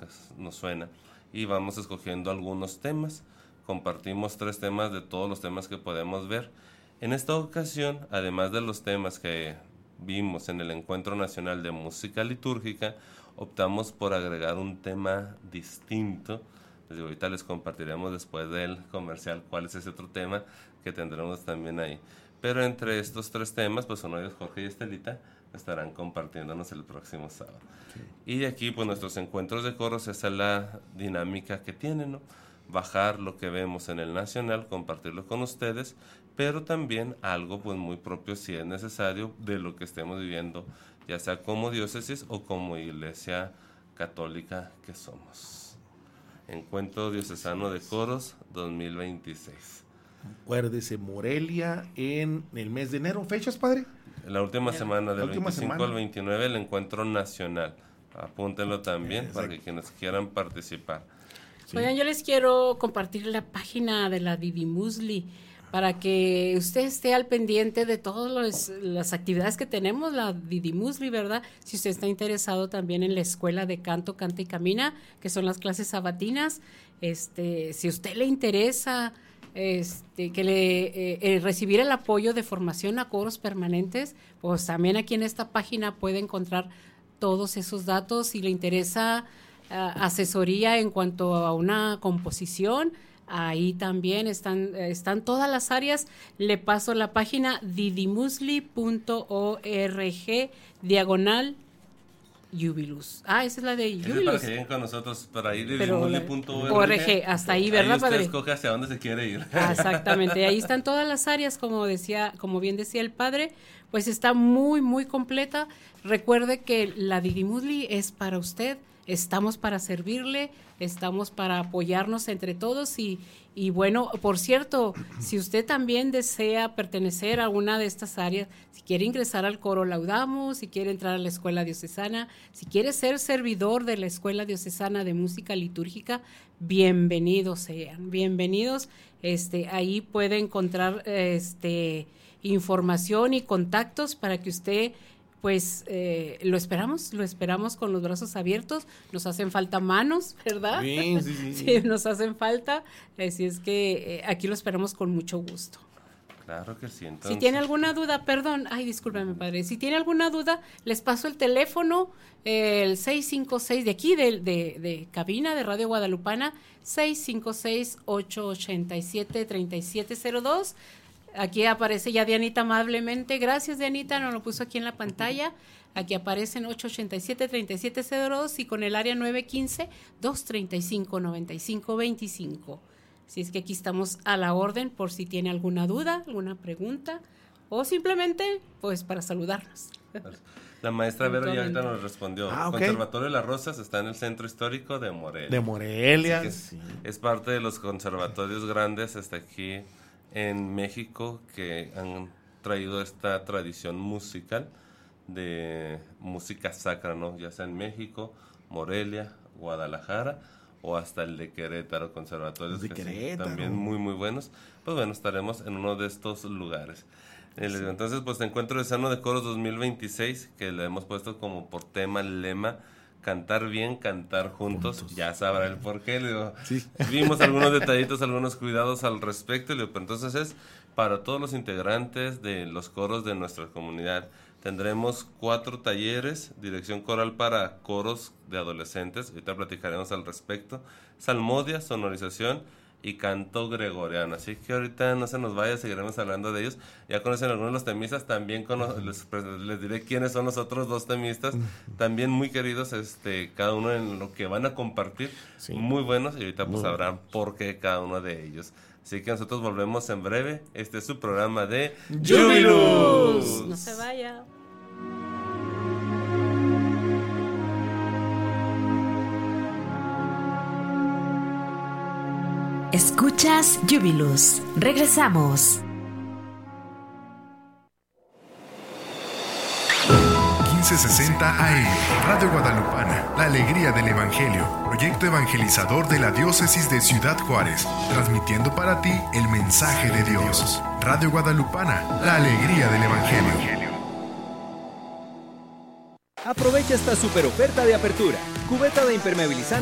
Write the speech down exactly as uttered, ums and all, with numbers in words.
que nos suena. Y vamos escogiendo algunos temas. Compartimos tres temas de todos los temas que podemos ver. En esta ocasión, además de los temas que vimos en el Encuentro Nacional de Música Litúrgica, optamos por agregar un tema distinto. Les digo, ahorita les compartiremos después del comercial cuál es ese otro tema que tendremos también ahí. Pero entre estos tres temas, pues uno de ellos, Jorge y Estelita, estarán compartiéndonos el próximo sábado. Sí. Y aquí, pues nuestros encuentros de coros, esa es la dinámica que tienen, ¿no? Bajar lo que vemos en el Nacional, compartirlo con ustedes, pero también algo pues muy propio, si es necesario, de lo que estemos viviendo, ya sea como diócesis o como iglesia católica que somos. Encuentro Diocesano de Coros dos mil veintiséis. Acuérdese, Morelia en el mes de enero. ¿Fechas, padre? La última yeah. semana, del veinticinco semana. Al veintinueve, el Encuentro Nacional. Apúntenlo también. Exacto. Para que quienes quieran participar. Sí. Oigan, yo les quiero compartir la página de la Didymusli para que usted esté al pendiente de todas las actividades que tenemos, la Didymusli, ¿verdad? Si usted está interesado también en la Escuela de Canto, Canta y Camina, que son las clases sabatinas, este, si a usted le interesa este, que le eh, eh, recibir el apoyo de formación a coros permanentes, pues también aquí en esta página puede encontrar todos esos datos. Si le interesa uh, asesoría en cuanto a una composición, ahí también están, están todas las áreas. Le paso la página didymusli punto org diagonal Jubilus. Ah, esa es la de Jubilus. Para que lleguen con nosotros, para ahí didymusli punto org. Hasta ahí, ¿verdad, ahí usted padre? Escoge hacia dónde se quiere ir. Exactamente, ahí están todas las áreas, como decía, como bien decía el padre, pues está muy, muy completa. Recuerde que la Didymusli es para usted. Estamos para servirle, estamos para apoyarnos entre todos y, y bueno, por cierto, si usted también desea pertenecer a una de estas áreas, si quiere ingresar al coro Laudamos, si quiere entrar a la escuela diocesana, si quiere ser servidor de la Escuela Diocesana de Música Litúrgica, bienvenidos sean, bienvenidos. Este, ahí puede encontrar este, información y contactos para que usted pues eh, lo esperamos, lo esperamos con los brazos abiertos. Nos hacen falta manos, ¿verdad? Sí, sí, sí. Sí, nos hacen falta, así es que eh, aquí lo esperamos con mucho gusto. Claro que sí. Entonces, si tiene alguna duda, perdón, ay, discúlpeme, padre, si tiene alguna duda, les paso el teléfono, eh, el seis cinco seis de aquí, de, de, de cabina de Radio Guadalupana, seis cinco seis, ocho ocho siete, tres siete cero dos. Aquí aparece ya Dianita amablemente. Gracias, Dianita, nos lo puso aquí en la pantalla. Aquí aparecen ocho ocho siete, tres siete cero dos y con el área nueve uno cinco, dos tres cinco, nueve cinco dos cinco. Así es que aquí estamos a la orden por si tiene alguna duda, alguna pregunta o simplemente pues para saludarnos. La maestra Vero ya ahorita nos respondió. Ah, okay. Conservatorio de las Rosas está en el Centro Histórico de Morelia. De Morelia. Es, sí. es parte de los conservatorios grandes hasta aquí en México que han traído esta tradición musical de música sacra, ¿no? Ya sea en México, Morelia, Guadalajara o hasta el de Querétaro, conservatorios de que Querétaro. Son también muy muy buenos. Pues bueno, estaremos en uno de estos lugares. Sí. Entonces, pues Encuentro Diocesano de Coros dos mil veintiséis, que le hemos puesto como por tema el lema cantar bien, cantar juntos, juntos. Ya sabrá el porqué. Le digo, sí. Vimos algunos detallitos, algunos cuidados al respecto. Le digo, pero entonces es para todos los integrantes de los coros de nuestra comunidad. Tendremos cuatro talleres, dirección coral para coros de adolescentes, ahorita platicaremos al respecto, salmodia, sonorización y canto gregoriano, así que ahorita no se nos vaya, seguiremos hablando de ellos. Ya conocen algunos de los temistas, también cono- les, les diré quiénes son los otros dos temistas, también muy queridos, este, cada uno en lo que van a compartir, sí. Muy buenos, y ahorita pues muy sabrán por qué cada uno de ellos. Así que nosotros volvemos en breve. Este es su programa de Jubilus. No se vaya. Escuchas Jubilus. Regresamos. quince sesenta A M, Radio Guadalupana, la alegría del Evangelio, proyecto evangelizador de la diócesis de Ciudad Juárez, transmitiendo para ti el mensaje de Dios. Radio Guadalupana, la alegría del Evangelio. Aprovecha esta super oferta de apertura. Cubeta de impermeabilizante